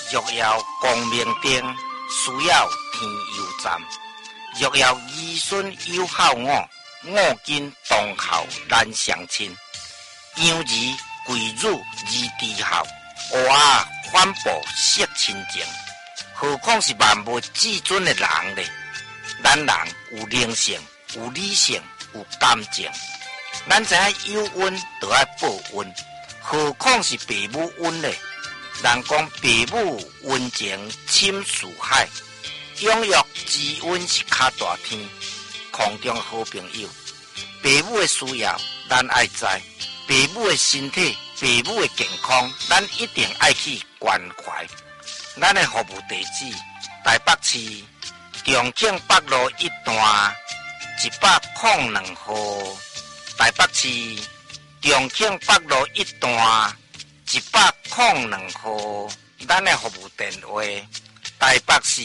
若要光明灯，需要天佑站。若要儿孙有孝我，我今当孝难相亲。养儿贵辱而知孝，娃反哺惜亲情。何况是万物至尊的人呢？咱人有灵性，有理性，有感情。咱知影有恩就要报恩，何况是父母恩呢？人讲父母恩情深似海，养育之恩是较大天。空中好朋友，父母的需要咱爱知，父母的身体、父母的健康，咱一定爱去关怀。咱的服务地址：台北市重庆北路1段102号。台北市重庆北路1段102号。咱的服务电话：台北市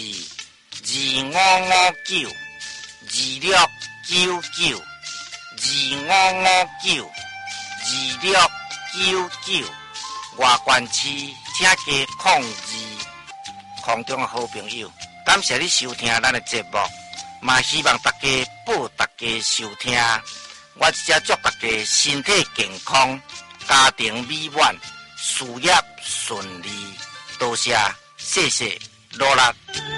2559269925592699。外县市请加02。空中的好朋友，感谢你收听咱的节目，嘛希望大家报大家收听。我只祝大家身体健康，家庭美满，事业顺利。多谢，谢谢，努力。